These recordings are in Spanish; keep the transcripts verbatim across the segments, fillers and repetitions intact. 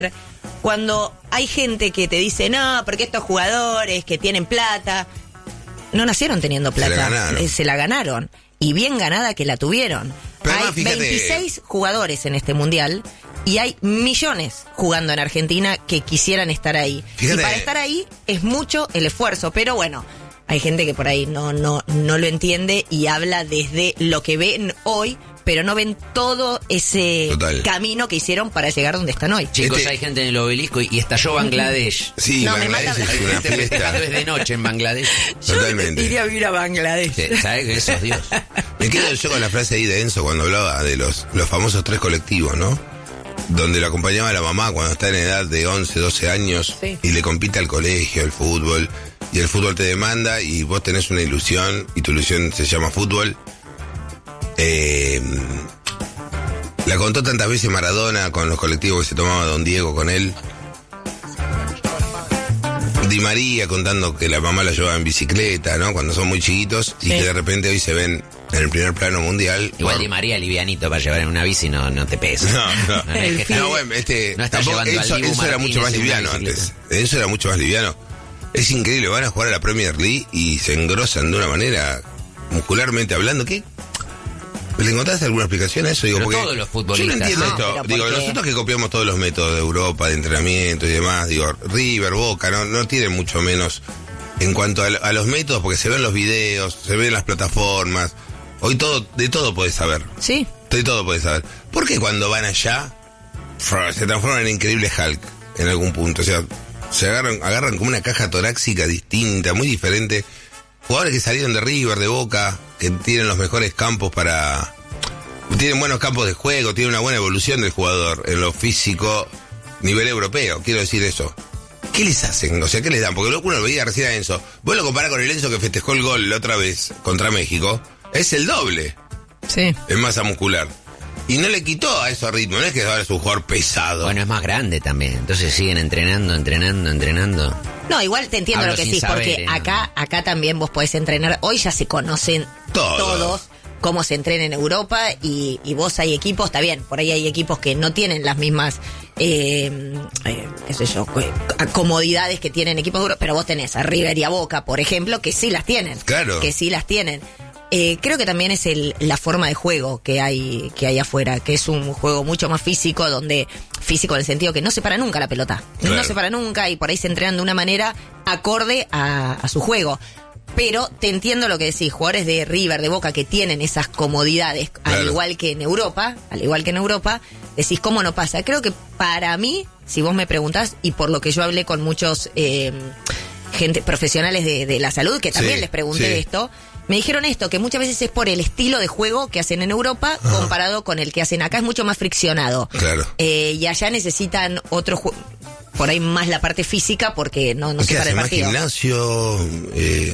Cuando hay gente que te dice, no, porque estos jugadores que tienen plata, no nacieron teniendo plata, se la ganaron, se la ganaron y bien ganada que la tuvieron. Pero hay además, fíjate, veintiséis jugadores en este mundial y hay millones jugando en Argentina que quisieran estar ahí. Fíjate, y para estar ahí es mucho el esfuerzo, pero bueno, hay gente que por ahí no, no, no lo entiende y habla desde lo que ven hoy, pero no ven todo ese Total. camino que hicieron para llegar donde están hoy. Chicos, Este- hay gente en el obelisco y, y estalló Bangladesh. Sí, No, me Bangladesh mata- es Hay una gente festejando fiesta. desde noche en Bangladesh. Totalmente. Yo iría a vivir a Bangladesh. Sí, ¿sabes que eso es Dios? Me quedo yo con la frase ahí de Enzo cuando hablaba de los, los famosos tres colectivos, ¿no? Donde lo acompañaba la mamá cuando está en edad de once, doce años Sí. y le compite al colegio, el fútbol, y el fútbol te demanda y vos tenés una ilusión y tu ilusión se llama fútbol. Eh, la contó tantas veces Maradona con los colectivos que se tomaba Don Diego con él. Di María contando que la mamá la llevaba en bicicleta, ¿no? Cuando son muy chiquitos y Sí. que de repente hoy se ven en el primer plano mundial. Igual por- Di María livianito para llevar en una bici no, no te pesa. No, no. No es que está- No, bueno, este, no está tampoco, llevando al Enzo, Dibu Enzo era Martínez mucho más en una liviano antes. bicicleta. Enzo era mucho más liviano. Es increíble, van a jugar a la Premier League y se engrosan de una manera, muscularmente hablando, ¿qué? ¿Le encontraste alguna explicación a eso? Digo, Pero porque todos los yo futbolistas, no entiendo ¿no? esto. Pero Digo, ¿por qué? nosotros que copiamos todos los métodos de Europa, de entrenamiento y demás, digo, River, Boca, no, no tienen mucho menos en cuanto a, a los métodos, porque se ven los videos, se ven las plataformas. Hoy todo, de todo podés saber. Sí. De todo podés saber. ¿Por qué cuando van allá fra- se transforman en increíble Hulk en algún punto? O sea, se agarran, agarran como una caja torácica distinta, muy diferente. Jugadores que salieron de River, de Boca, que tienen los mejores campos para... Tienen buenos campos de juego, tienen una buena evolución del jugador en lo físico, nivel europeo, quiero decir eso. ¿Qué les hacen? O sea, ¿qué les dan? Porque uno lo veía recién a Enzo. Vos lo comparás con el Enzo que festejó el gol la otra vez contra México. Es el doble Sí. en masa muscular. Y no le quitó a eso ritmo, no es que ahora es un jugador pesado. Bueno, es más grande también. Entonces siguen entrenando, entrenando, entrenando. No, igual te entiendo Hablo lo que sin decís, saber, porque ¿eh? acá, acá también vos podés entrenar. Hoy ya se conocen Todos. todos cómo se entrena en Europa y, y vos hay equipos, está bien, por ahí hay equipos que no tienen las mismas, eh, eh, qué sé yo, eh, comodidades que tienen equipos europeos, pero vos tenés a River y a Boca, por ejemplo, que sí las tienen. Claro. Que sí las tienen. Eh, creo que también es el, la forma de juego que hay, que hay afuera, que es un juego mucho más físico, donde físico en el sentido que no se para nunca la pelota, Claro. no se para nunca y por ahí se entrenan de una manera acorde a, a su juego. Pero te entiendo lo que decís, jugadores de River, de Boca que tienen esas comodidades, al Claro. igual que en Europa, al igual que en Europa, decís cómo no pasa. Creo que para mí, si vos me preguntás, y por lo que yo hablé con muchos eh, gente profesionales de, de la salud, que también Sí, les pregunté sí. esto, me dijeron esto, que muchas veces es por el estilo de juego que hacen en Europa comparado con el que hacen acá, es mucho más friccionado. Claro. Eh, y allá necesitan otro juego, por ahí más la parte física porque no, no se ¿Qué para hace? el ¿Más partido. gimnasio? Eh,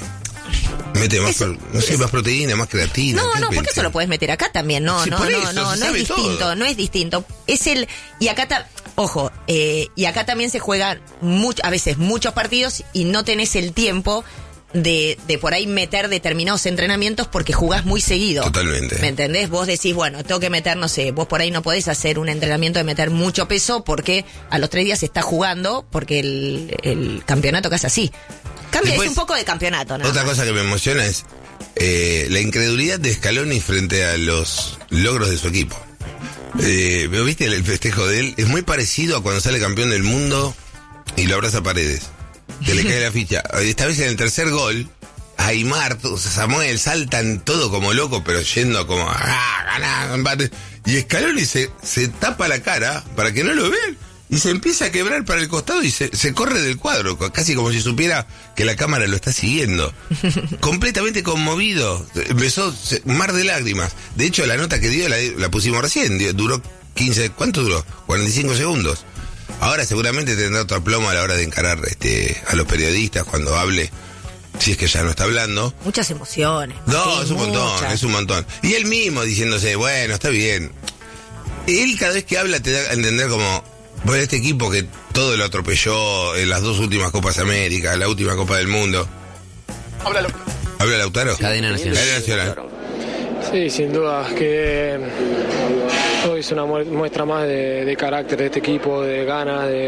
¿Mete más, Eso- pro- no sé, más proteína, más creatina? No, ¿Qué no, porque pensás? eso lo puedes meter acá también. No, Sí, no, por no, eso, no, se no es sabe distinto, todo. no es distinto. Es el y acá ta- ojo, eh, y acá también se juegan much- a veces muchos partidos y no tenés el tiempo de, de por ahí meter determinados entrenamientos porque jugás muy seguido. Totalmente. ¿Me entendés? Vos decís, bueno, tengo que meter, no sé, vos por ahí no podés hacer un entrenamiento de meter mucho peso porque a los tres días se está jugando porque el, el campeonato que es así. Cambia, Después, es un poco de campeonato, ¿no? Otra cosa que me emociona es eh, la incredulidad de Scaloni frente a los logros de su equipo. Eh, ¿pero ¿Viste el, el festejo de él? Es muy parecido a cuando sale campeón del mundo y lo abraza a Paredes. Que le cae la ficha. Esta vez en el tercer gol, Aymar, Samuel saltan todo como loco, pero yendo como ¡ah, ganá, empate! Y Scaloni se, se tapa la cara para que no lo vean. Y se empieza a quebrar para el costado y se, se corre del cuadro, casi como si supiera que la cámara lo está siguiendo. Completamente conmovido. Empezó se- un mar de lágrimas. De hecho, la nota que dio la, la pusimos recién. dio- Duró quince, ¿cuánto duró? cuarenta y cinco segundos. Ahora seguramente tendrá otro plomo a la hora de encarar este, a los periodistas cuando hable, si es que ya no está hablando. Muchas emociones. No, Sí, es un montón, muchas. es un montón. Y él mismo diciéndose, bueno, está bien. Él cada vez que habla te da a entender como, bueno, este equipo que todo lo atropelló en las dos últimas Copas América, la última Copa del Mundo. Háblalo. ¿Habla Lautaro? Cadena Nacional. Cadena Nacional. Sí, sin duda, que hoy es una muestra más de, de carácter de este equipo, de ganas, de